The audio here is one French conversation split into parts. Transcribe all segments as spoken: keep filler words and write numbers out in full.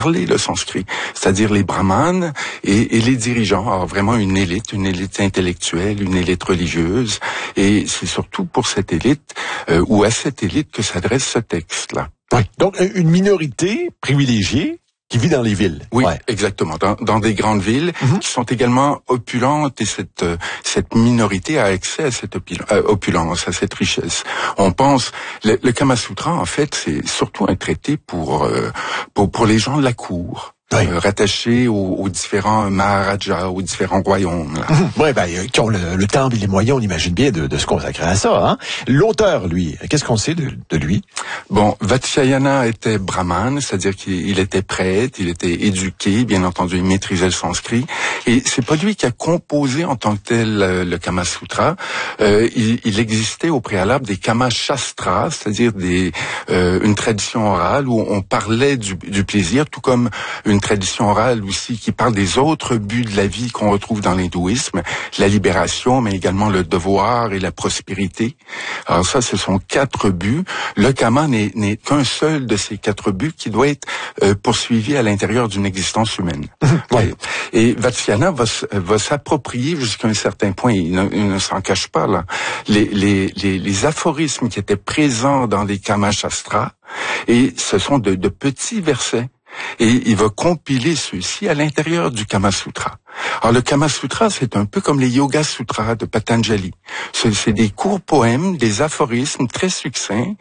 parler le sanskrit, c'est-à-dire les brahmanes et, et les dirigeants. Alors vraiment une élite, une élite intellectuelle, une élite religieuse, et c'est surtout pour cette élite euh, ou à cette élite que s'adresse ce texte-là. Oui. Donc une minorité privilégiée qui vit dans les villes. Oui, ouais. exactement. Dans, dans des grandes villes mm-hmm. qui sont également opulentes, et cette cette minorité a accès à cette opul- euh, opulence, à cette richesse. On pense le, le Kama Sutra, en fait, c'est surtout un traité pour euh, pour pour les gens de la cour. Oui. Euh, rattachés aux, aux différents maharajas, aux différents royaumes. Mmh. Oui, ben, qui ont le, le temps et les moyens, on imagine bien, de, de se consacrer à ça. Hein? L'auteur, lui, qu'est-ce qu'on sait de, de lui? Bon, Vatsyayana était brahmane, c'est-à-dire qu'il était prêtre, il était éduqué, bien entendu, il maîtrisait le sanskrit. Et c'est pas lui qui a composé en tant que tel le, le Kama Sutra. Euh, il, il existait au préalable des Kama Shastras, c'est-à-dire des euh, une tradition orale où on parlait du, du plaisir, tout comme une tradition orale aussi qui parle des autres buts de la vie qu'on retrouve dans l'hindouisme, la libération, mais également le devoir et la prospérité. Alors ça, ce sont quatre buts. Le Kama n'est, n'est qu'un seul de ces quatre buts qui doit être euh, poursuivi à l'intérieur d'une existence humaine. Ouais. Et, et Vatsyayana va, va s'approprier jusqu'à un certain point, il ne, il ne s'en cache pas là, les, les, les, les aphorismes qui étaient présents dans les Kama Shastras, et ce sont de, de petits versets. Et il va compiler ceux-ci à l'intérieur du Kama Sutra. Alors le Kama Sutra, c'est un peu comme les Yoga Sutras de Patanjali. C'est, c'est des courts poèmes, des aphorismes très succincts,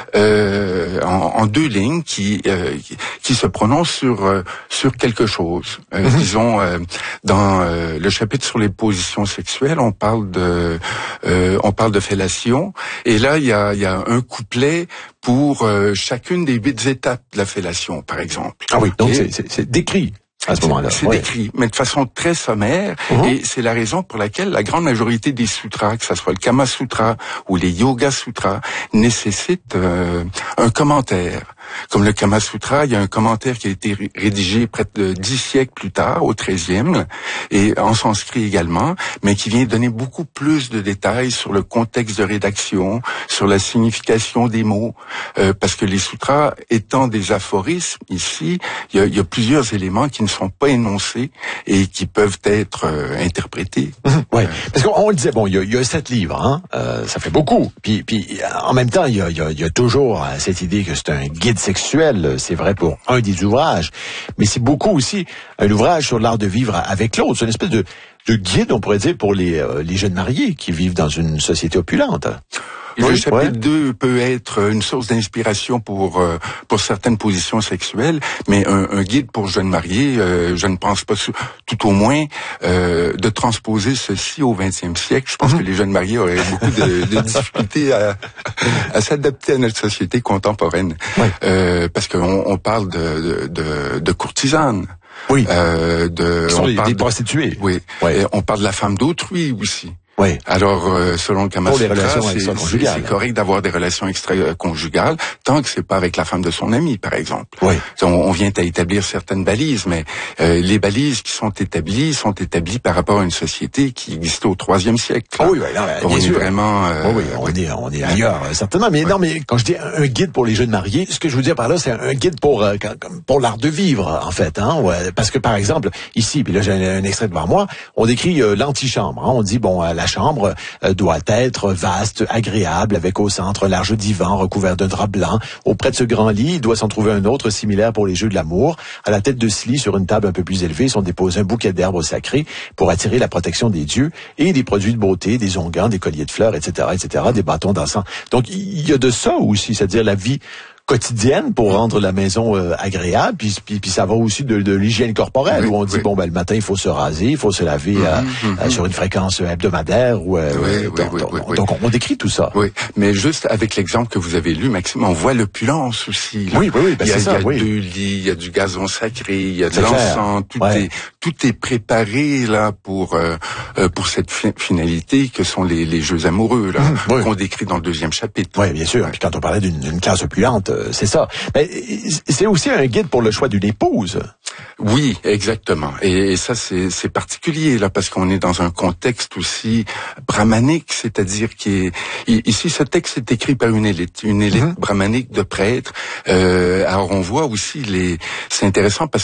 euh, en, en deux lignes, qui euh, qui, qui se prononcent sur euh, sur quelque chose. Euh, mm-hmm. Disons, euh, dans euh, le chapitre sur les positions sexuelles, on parle de euh, on parle de fellation, et là il y a il y a un couplet pour euh, chacune des huit étapes de la fellation, par exemple. Ah oui, donc et, c'est, c'est, c'est décrit. À ce moment-là. C'est ouais. décrit, mais de façon très sommaire, uh-huh. et c'est la raison pour laquelle la grande majorité des sutras, que ce soit le Kama Sutra ou les Yoga Sutras, nécessitent euh, un commentaire. Comme le Kama Sutra, il y a un commentaire qui a été rédigé près de dix siècles plus tard, au treizième, et en sanskrit également, mais qui vient donner beaucoup plus de détails sur le contexte de rédaction, sur la signification des mots, euh, parce que les sutras étant des aphorismes, ici, il y a, il y a plusieurs éléments qui ne sont pas énoncés et qui peuvent être euh, interprétés. Mmh, oui, parce qu'on le disait, bon, il y a, il y a sept livres, hein, euh, ça fait beaucoup. Puis, puis en même temps, il y a, il y a, il y a toujours cette idée que c'est un guide sexuel, c'est vrai pour un des ouvrages, mais c'est beaucoup aussi un ouvrage sur l'art de vivre avec l'autre. C'est une espèce de, de guide, on pourrait dire, pour les, euh, les jeunes mariés qui vivent dans une société opulente. Le oui, chapitre ouais. deux peut être une source d'inspiration pour euh, pour certaines positions sexuelles, mais un, un guide pour jeunes mariés, euh, je ne pense pas, tout au moins, euh, de transposer ceci au vingtième siècle. Je pense mm-hmm. que les jeunes mariés auraient beaucoup de, de difficultés à, à s'adapter à notre société contemporaine, ouais. euh, parce qu'on on parle de, de, de, de courtisanes. Oui. Euh, de, Qui sont on les, parle des de, prostituées. Oui. Ouais. Et on parle de la femme d'autrui aussi. Oui. Alors, euh, selon le Kama Sutra, c'est, c'est, c'est correct d'avoir des relations extra-conjugales tant que c'est pas avec la femme de son ami, par exemple. Oui. On, on vient à établir certaines balises, mais euh, les balises qui sont établies sont établies par rapport à une société qui existait au troisième siècle. Oh oui, oui, non, bien on sûr. Est vraiment. Euh, oh oui, on oui. est, on est ailleurs, certainement. Mais ouais. non, mais quand je dis un guide pour les jeunes mariés, ce que je veux dire par là, c'est un guide pour euh, pour l'art de vivre, en fait, hein. Ouais, parce que par exemple, ici, puis là j'ai un, un extrait devant moi, on décrit euh, l'antichambre. Hein, on dit bon, euh, la chambre doit être vaste, agréable, avec au centre un large divan recouvert d'un drap blanc. Auprès de ce grand lit, il doit s'en trouver un autre similaire pour les jeux de l'amour. À la tête de ce lit, sur une table un peu plus élevée, sont déposés un bouquet d'herbes sacrées pour attirer la protection des dieux et des produits de beauté, des onguents, des colliers de fleurs, et cetera, et cetera, des bâtons d'encens. Donc, il y a de ça aussi, c'est-à-dire la vie quotidienne pour rendre la maison euh, agréable, puis, puis puis ça va aussi de, de l'hygiène corporelle, oui, où on dit oui. bon ben le matin il faut se raser, il faut se laver mm-hmm, euh, mm-hmm. Euh, sur une fréquence hebdomadaire ou euh, oui, donc, oui, oui, oui, donc on, on décrit tout ça. Oui, mais juste avec l'exemple que vous avez lu, Maxime, on voit l'opulence aussi. Là. Oui, oui, oui, ben il y a, c'est ça, il y a oui. deux lits, il y a du gazon sacré, il y a de l'encens, tout ouais. est tout est préparé là pour euh, pour cette fi- finalité que sont les, les jeux amoureux là mmh, oui. qu'on décrit dans le deuxième chapitre. Oui, bien sûr. Puis quand on parlait d'une, d'une classe opulente, c'est ça. Mais c'est aussi un guide pour le choix d'une épouse. Oui, exactement. Et, et ça, c'est, c'est particulier là, parce qu'on est dans un contexte aussi brahmanique, c'est-à-dire qui ici, ce texte est écrit par une élite, une élite mm-hmm. brahmanique de prêtres. Euh, alors, on voit aussi les. C'est intéressant parce